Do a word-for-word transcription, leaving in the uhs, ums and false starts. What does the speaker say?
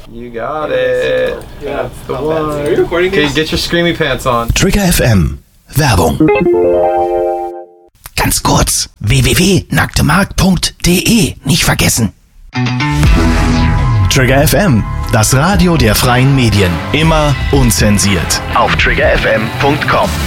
You got it. Yeah, That's the one. Are you recording Okay, this? get your screamy pants on. Trigger F M. Werbung. Ganz kurz. w w w punkt nacktemarkt punkt d e. Nicht vergessen. Trigger F M. Das Radio der freien Medien. Immer unzensiert. Auf trigger f m punkt com.